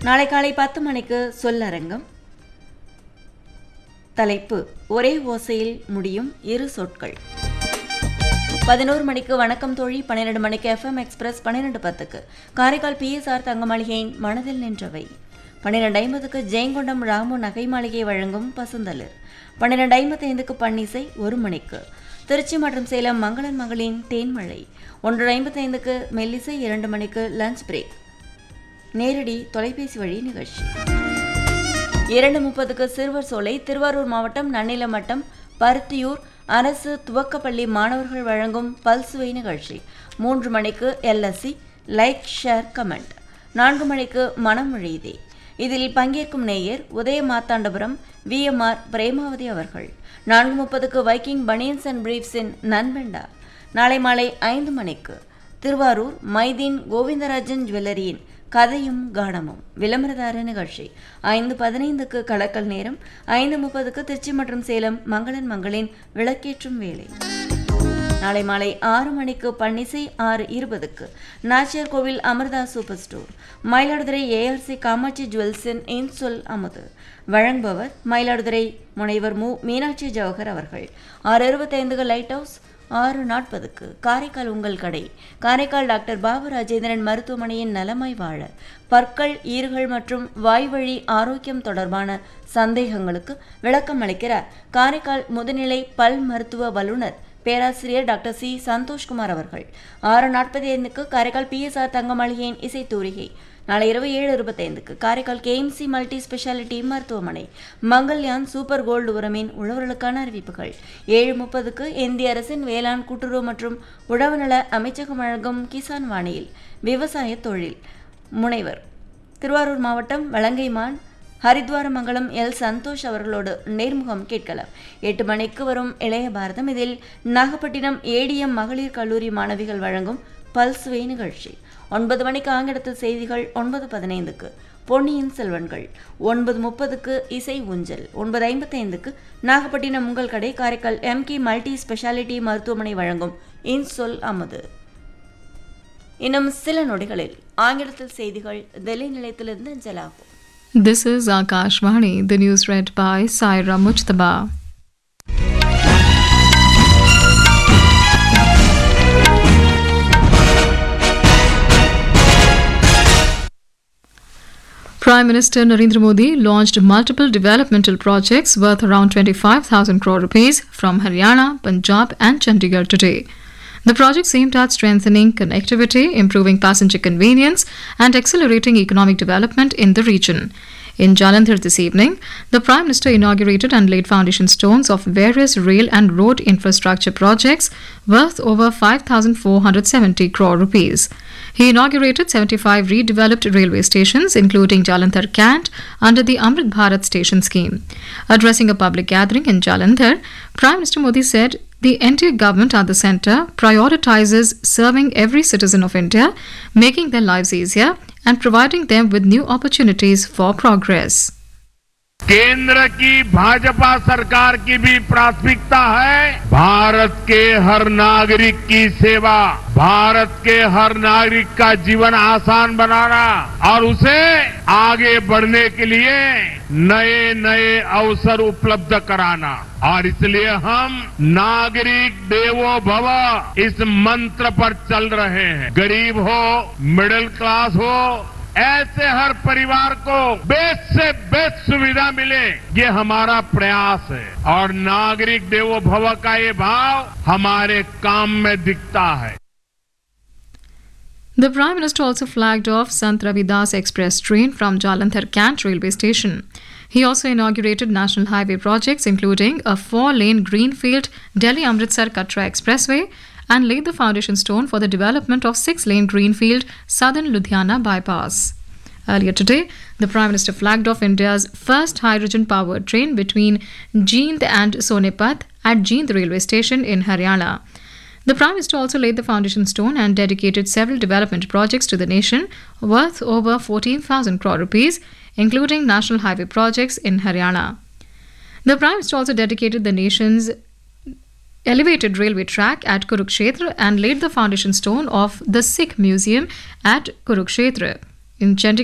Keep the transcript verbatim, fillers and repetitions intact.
நாளை காலை பத்து மணிக்கு சொல்லரங்கம். தலைப்பு ஒரே ஓசையில் முடியும் இரு சொற்கள். பதினோரு மணிக்கு வணக்கம் தோழி. பன்னிரண்டு மணிக்கு எஃப்எம் எக்ஸ்பிரஸ். பன்னிரண்டு பத்துக்கு காரைக்கால் பிஎஸ்ஆர் தங்க மாளிகையின் மனதில் நின்றவை. பன்னிரண்டு ஐம்பதுக்கு ஜெயங்கொண்டம் ராமு நகை மாளிகை வழங்கும் பசுந்தளிர். பன்னிரண்டு ஐம்பத்தி ஐந்துக்கு பன்னிசை. ஒரு மணிக்கு திருச்சி மற்றும் சேலம் மங்களன் மகளின் தேன்மழை. ஒன்று ஐம்பத்தி ஐந்துக்கு மெல்லிசை. இரண்டு மணிக்கு லஞ்ச் பிரேக் நேரடி தொலைபேசி வழி நிகழ்ச்சி. இரண்டு முப்பதுக்கு சிறுவர் சோலை. திருவாரூர் மாவட்டம் நன்னிலம் வட்டம் பருத்தியூர் அரசு துவக்கப்பள்ளி மாணவர்கள் வழங்கும் பல்சுவை நிகழ்ச்சி. மூன்று மணிக்கு எல்எஸ்சி லைக் ஷேர் கமெண்ட். நான்கு மணிக்கு மனம் எழுதி. இதில் பங்கேற்கும் நேயர் உதய மாத்தாண்டபுரம் வி எம் ஆர் பிரேமாவதி அவர்கள். நான்கு முப்பதுக்கு வைக்கிங் பனியன்ஸ் அண்ட் பிரீஃப்ஸின் நண்பெண்டா. நாளை மாலை ஐந்து மணிக்கு திருவாரூர் மைதீன் கோவிந்தராஜன் ஜுவல்லரியின் கதையும் கானமும் விளம்பரதார நிகழ்ச்சி. ஐந்து பதினைந்துக்கு கலக்கல் நேரம். ஐந்து முப்பதுக்கு திருச்சி மற்றும் சேலம் மங்களன் மங்களின் விளக்கேற்றும் வேலை. நாளை மாலை ஆறு மணிக்கு பன்னிசை. ஆறு இருபதுக்கு நாச்சியார் கோவில் Amrita super store Mayiladuthurai ARC Kamakshi ஜுவல்ஸின் இன்சொல் அமுது வழங்குபவர் மயிலாடுதுறை முனைவர் மு மீனாட்சி ஜவஹர் அவர்கள். ஆறு இருபத்தைந்துக்கு லைட் ஹவுஸ். ஆறு நாற்பதுக்கு காரைக்கால் உங்கள் கடை. காரைக்கால் டாக்டர் பாபு ராஜேந்திரன் மருத்துவமனையின் நலமாய் வாழ பற்கள் ஈறுகள் மற்றும் வாய்வழி ஆரோக்கியம் தொடர்பான சந்தேகங்களுக்கு விளக்கம் அளிக்கிறார் காரைக்கால் முதுநிலை பல் மருத்துவ வல்லுநர் பேராசிரியர் டாக்டர் சி சந்தோஷ்குமார் அவர்கள். ஆறு நாற்பத்தி ஐந்துக்கு காரைக்கால் பிஎஸ்ஆர் தங்க மாளிகையின் இசைத்தூரிகை. நாளை இரவு ஏழு இருபத்தைந்துக்கு காரைக்கால் கேஎம்சி மல்டி ஸ்பெஷாலிட்டி மருத்துவமனை மங்கள்யான் சூப்பர் கோல்டு உரமின் உழவர்களுக்கான அறிவிப்புகள். ஏழு முப்பதுக்கு இந்திய அரசின் வேளாண் கூட்டுறவு மற்றும் உழவு நல அமைச்சகம் வழங்கும் கிசான் வாணியில் விவசாய தொழில் முனைவர் திருவாரூர் மாவட்டம் வலங்கைமான் ஹரித்வாரமங்கலம் எல் சந்தோஷ் அவர்களோடு நேர்முகம் கேட்கலாம். எட்டு மணிக்கு வரும் இளைய பாரதம். இதில் நாகப்பட்டினம் ஏடிஎம் மகளிர் கல்லூரி மாணவிகள் வழங்கும் பல்சுவை நிகழ்ச்சி. ஒன்பது மணிக்கு ஆங்கிலத்தில் செய்திகள். ஒன்பது பதினைந்துக்கு பொன்னியின் செல்வன்கள். ஒன்பது முப்பதுக்கு இசை ஊஞ்சல். ஒன்பது ஐம்பத்தி ஐந்துக்கு நாகப்பட்டினம் உங்கள் கடை காரைக்கால் எம்கே மல்டி ஸ்பெஷாலிட்டி மருத்துவமனை வழங்கும் இன்சொல் அமுது. இன்னும் சில நொடிகளில் ஆங்கிலத்தில் செய்திகள் டெல்லி நிலையத்திலிருந்து அஞ்சலாகும். This is Akashvani, the news read by Saira Mujtaba. Prime Minister Narendra Modi launched multiple developmental projects worth around twenty-five thousand crore rupees from Haryana, Punjab and Chandigarh today. The projects aimed at strengthening connectivity, improving passenger convenience and accelerating economic development in the region. In Jalandhar this evening, the Prime Minister inaugurated and laid foundation stones of various rail and road infrastructure projects worth over five thousand four hundred seventy crore rupees. He inaugurated seventy-five redeveloped railway stations, including Jalandhar Cant, under the Amrit Bharat station scheme. Addressing a public gathering in Jalandhar, Prime Minister Modi said the N D A government at the centre prioritizes serving every citizen of India, making their lives easier and providing them with new opportunities for progress. केंद्र की भाजपा सरकार की भी प्राथमिकता है भारत के हर नागरिक की सेवा, भारत के हर नागरिक का जीवन आसान बनाना और उसे आगे बढ़ने के लिए नए नए अवसर उपलब्ध कराना। और इसलिए हम नागरिक देवो भव इस मंत्र पर चल रहे हैं। गरीब हो, मिडिल क्लास हो, ऐसे हर परिवार को बेस्ट से बेस्ट सुविधा मिले, ये हमारा प्रयास है। और नागरिक देवो भव का ये भाव हमारे काम में दिखता है। The Prime Minister also flagged off Sant Ravidas Express train from Jalandhar Cant railway station. He also inaugurated national highway projects including a four-lane greenfield Delhi-Amritsar Katra Expressway and laid the foundation stone for the development of six-lane greenfield Southern Ludhiana bypass. Earlier today, the Prime Minister flagged off India's first hydrogen-powered train between Jind and Sonepat at Jind railway station in Haryana. The Prime Minister also laid the foundation stone and dedicated several development projects to the nation worth over fourteen thousand crore rupees, including national highway projects in Haryana. The Prime Minister also dedicated the nation's elevated railway track at Kurukshetra and laid the foundation stone of the Sikh Museum at Kurukshetra. In Chandigarh,